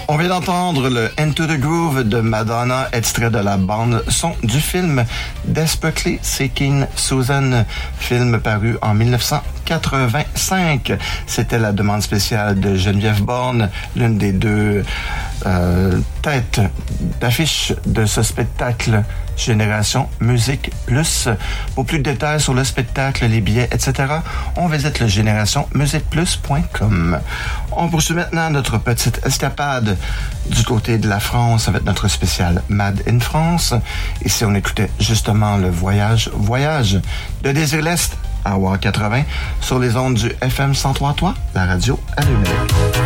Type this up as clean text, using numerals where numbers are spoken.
On vient d'entendre le Into the Groove de Madonna, extrait de la bande son du film Desperately Seeking Susan, film paru en 1985. C'était la demande spéciale de Geneviève Borne, l'une des deux têtes d'affiche de ce spectacle Génération Musique Plus. Pour plus de détails sur le spectacle, les billets, etc., on visite le générationmusiqueplus.com. On poursuit maintenant notre petite escapade du côté de la France avec notre spécial Made in France. Ici, on écoutait justement le Voyage de Désir l'Est à WAR 80 sur les ondes du FM 103.3, la radio allumée.